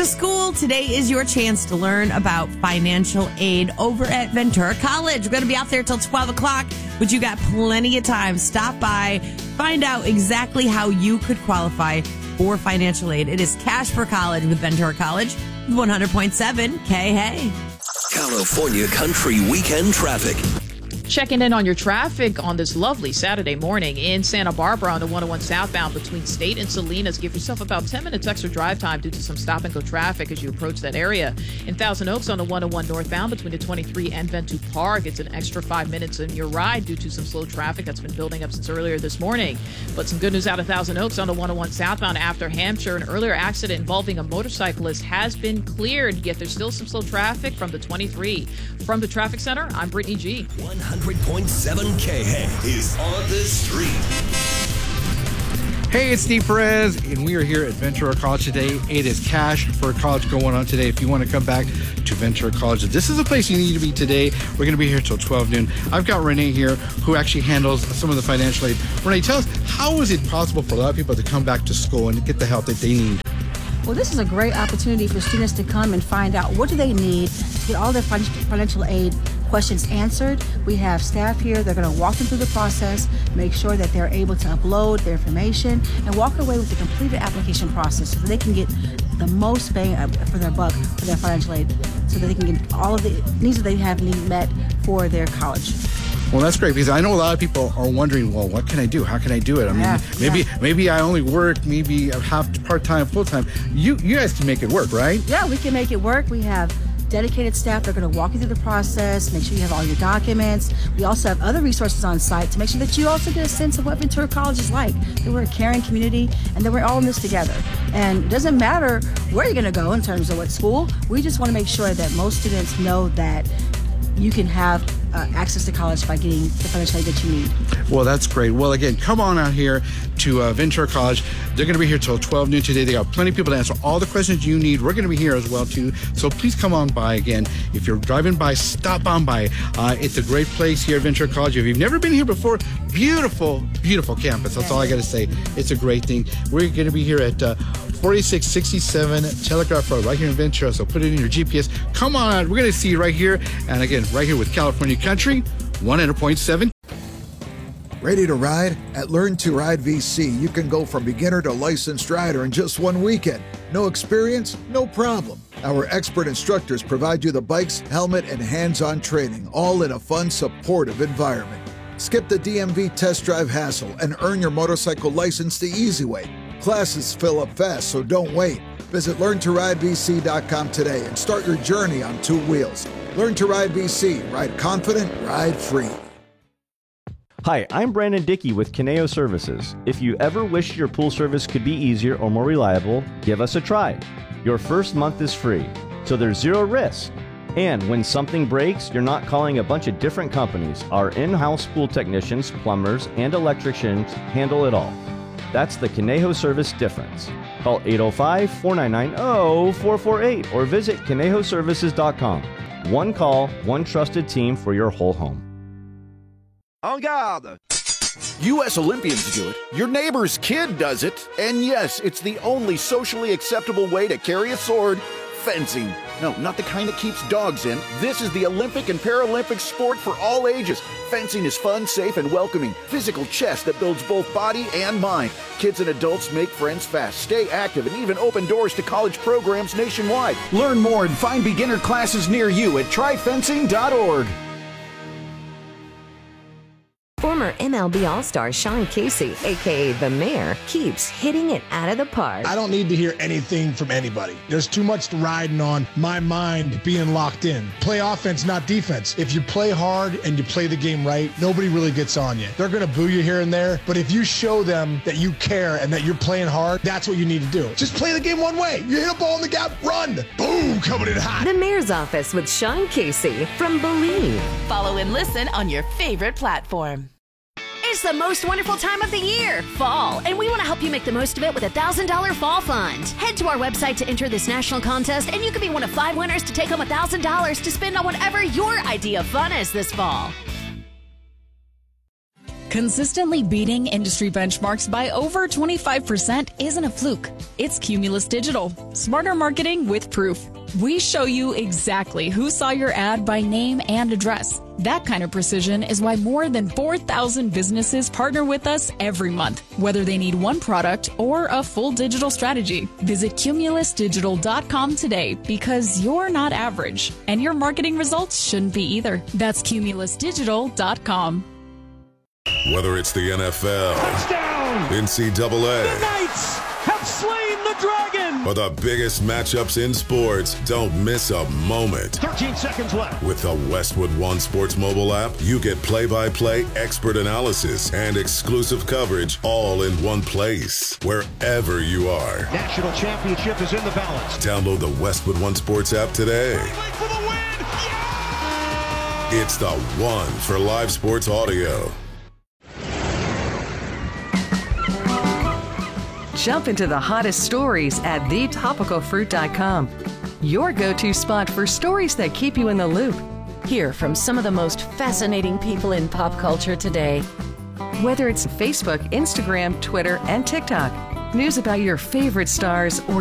school. Today is your chance to learn about financial aid over at Ventura College. We're going to be out there till 12 o'clock, but you got plenty of time. Stop by, find out exactly how you could qualify for financial aid. It is Cash for College with Ventura College, 100.7 KHEY. California Country Weekend Traffic. Checking in on your traffic on this lovely Saturday morning in Santa Barbara on the 101 southbound between State and Salinas. Give yourself about 10 minutes extra drive time due to some stop-and-go traffic as you approach that area. In Thousand Oaks on the 101 northbound between the 23 and Ventura Park, it's an extra 5 minutes in your ride due to some slow traffic that's been building up since earlier this morning. But some good news out of Thousand Oaks on the 101 southbound after Hampshire. An earlier accident involving a motorcyclist has been cleared, yet there's still some slow traffic from the 23. From the traffic center, I'm Brittany G. 100.7 KHEY is on the street. Hey, it's Steve Perez, and we are here at Ventura College today. It is Cash for College going on today. If you want to come back to Ventura College, this is a place you need to be today. We're going to be here till 12 noon. I've got Renee here, who actually handles some of the financial aid. Renee, tell us, how is it possible for a lot of people to come back to school and get the help that they need? Well, this is a great opportunity for students to come and find out what do they need to get all their financial aid questions answered. We have staff here. They're going to walk them through the process, make sure that they're able to upload their information, and walk away with the completed application process so that they can get the most bang for their buck for their financial aid, so that they can get all of the needs that they have met for their college. Well, that's great, because I know a lot of people are wondering, well, what can I do? How can I do it? I mean, maybe I only work maybe half part-time, full-time. You guys can make it work, right? Yeah, we can make it work. We have dedicated staff. They're going to walk you through the process, make sure you have all your documents. We also have other resources on site to make sure that you also get a sense of what Ventura College is like. That we're a caring community and that we're all in this together. And it doesn't matter where you're going to go in terms of what school. We just want to make sure that most students know that you can have access to college by getting the financial aid that you need. Well, that's great. Well, again, come on out here to Ventura College. They're going to be here till 12 noon today. They got plenty of people to answer all the questions you need. We're going to be here as well, too. So please come on by again. If you're driving by, stop on by. It's a great place here at Ventura College. If you've never been here before, beautiful, beautiful campus. That's all I got to say. It's a great thing. We're going to be here at 4667 Telegraph Road, right here in Ventura. So put it in your GPS. Come on out. We're going to see you right here. And again, right here with California Country, 100.7. Ready to ride? At Learn to Ride VC, you can go from beginner to licensed rider in just one weekend. No experience? No problem. Our expert instructors provide you the bikes, helmet, and hands-on training, all in a fun, supportive environment. Skip the DMV test drive hassle and earn your motorcycle license the easy way. Classes fill up fast, so don't wait. Visit LearnToRideVC.com today and start your journey on two wheels. Learn to Ride VC. Ride confident, ride free. Hi, I'm Brandon Dickey with Kineo Services. If you ever wish your pool service could be easier or more reliable, give us a try. Your first month is free, so there's zero risk. And when something breaks, you're not calling a bunch of different companies. Our in-house pool technicians, plumbers, and electricians handle it all. That's the Conejo service difference. Call 805-499-0448 or visit ConejoServices.com. One call, one trusted team for your whole home. En garde! U.S. Olympians do it. Your neighbor's kid does it. And yes, it's the only socially acceptable way to carry a sword. Fencing. No, not the kind that keeps dogs in. This is the Olympic and Paralympic sport for all ages. Fencing is fun, safe, and welcoming. Physical chess that builds both body and mind. Kids and adults make friends fast, stay active, and even open doors to college programs nationwide. Learn more and find beginner classes near you at tryfencing.org. Former MLB All-Star Sean Casey, a.k.a. The Mayor, keeps hitting it out of the park. I don't need to hear anything from anybody. There's too much riding on my mind being locked in. Play offense, not defense. If you play hard and you play the game right, nobody really gets on you. They're going to boo you here and there, but if you show them that you care and that you're playing hard, that's what you need to do. Just play the game one way. You hit a ball in the gap, run. Boom, coming in hot. The Mayor's Office with Sean Casey from Believe. Follow and listen on your favorite platform. It's the most wonderful time of the year, fall, and we want to help you make the most of it with a $1,000 fall fund. Head to our website to enter this national contest, and you could be one of 5 winners to take home $1,000 to spend on whatever your idea of fun is this fall. Consistently beating industry benchmarks by over 25% isn't a fluke. It's Cumulus Digital. Smarter marketing with proof. We show you exactly who saw your ad by name and address. That kind of precision is why more than 4,000 businesses partner with us every month, whether they need one product or a full digital strategy. Visit cumulusdigital.com today because you're not average, and your marketing results shouldn't be either. That's cumulusdigital.com. Whether it's the NFL, touchdown, NCAA, the Knights have slain the dragon, or the biggest matchups in sports, don't miss a moment. 13 seconds left. With the Westwood One Sports mobile app, you get play-by-play expert analysis and exclusive coverage all in one place, wherever you are. National championship is in the balance. Download the Westwood One Sports app today. For the win! Yeah! It's the one for live sports audio. Jump into the hottest stories at thetopicalfruit.com. Your go-to spot for stories that keep you in the loop. Hear from some of the most fascinating people in pop culture today. Whether it's Facebook, Instagram, Twitter, and TikTok, news about your favorite stars or